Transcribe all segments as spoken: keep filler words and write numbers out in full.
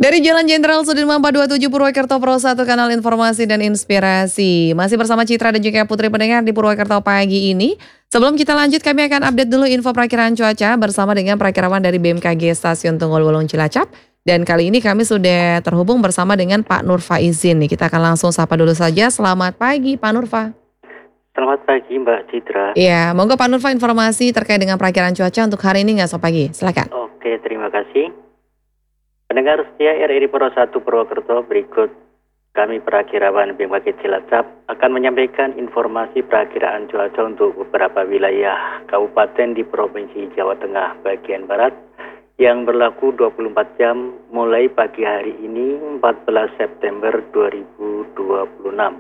Dari Jalan Jenderal Sudirman empat dua tujuh Purwokerto Pro satu, kanal informasi dan inspirasi. Masih bersama Citra dan juga Putri pendengar di Purwokerto pagi ini. Sebelum kita lanjut, kami akan update dulu info perakiraan cuaca bersama dengan perakirawan dari B M K G Stasiun Tunggul Wulung Cilacap. Dan kali ini kami sudah terhubung bersama dengan Pak Nur Faizin. Nih, kita akan langsung sapa dulu saja. Selamat pagi Pak Nurfa. Selamat pagi Mbak Citra. Iya, monggo Pak Nurfa informasi terkait dengan perakiraan cuaca untuk hari ini nggak so pagi. Silakan. Oke, terima kasih. Pendengar setia R R I Pro satu Purwokerto, berikut kami perakirawan B M K G Cilacap akan menyampaikan informasi perakiraan cuaca untuk beberapa wilayah kabupaten di Provinsi Jawa Tengah bagian Barat yang berlaku dua puluh empat jam mulai pagi hari ini empat belas September dua ribu dua puluh enam.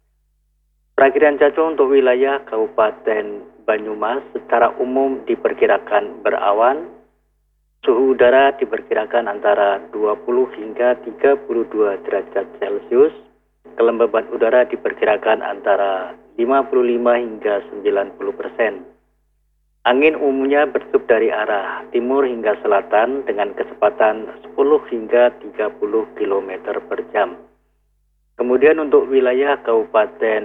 Perakiraan cuaca untuk wilayah Kabupaten Banyumas secara umum diperkirakan berawan. Suhu udara diperkirakan antara dua puluh hingga tiga puluh dua derajat Celcius. Kelembaban udara diperkirakan antara lima puluh lima hingga sembilan puluh persen. Angin umumnya bertiup dari arah timur hingga selatan dengan kecepatan sepuluh hingga tiga puluh kilometer per jam. Kemudian untuk wilayah Kabupaten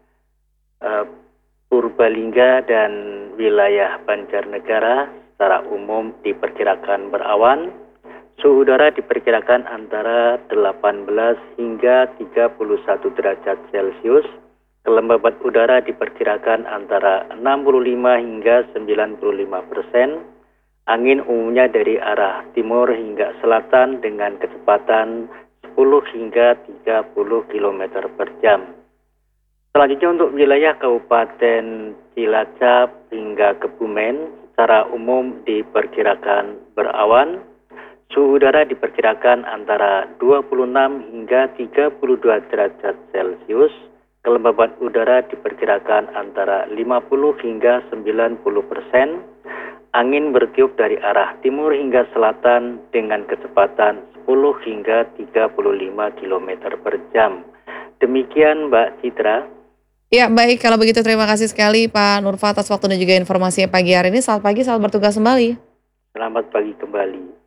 uh, Purbalingga dan wilayah Banjarnegara secara umum diperkirakan berawan. Suhu udara diperkirakan antara delapan belas hingga tiga puluh satu derajat Celcius. Kelembaban udara diperkirakan antara enam puluh lima hingga sembilan puluh lima persen. Angin umumnya dari arah timur hingga selatan dengan kecepatan sepuluh hingga tiga puluh kilometer per jam. Selanjutnya untuk wilayah Kabupaten Cilacap hingga Kebumen secara umum diperkirakan berawan. Suhu udara diperkirakan antara dua puluh enam hingga tiga puluh dua derajat Celcius. Kelembaban udara diperkirakan antara lima puluh hingga sembilan puluh persen. Angin bertiup dari arah timur hingga selatan dengan kecepatan sepuluh hingga tiga puluh lima kilometer per jam. Demikian Mbak Citra. Ya baik, kalau begitu terima kasih sekali Pak Nurfa atas waktu dan juga informasinya pagi hari ini. Selamat pagi, selamat bertugas kembali. Selamat pagi kembali.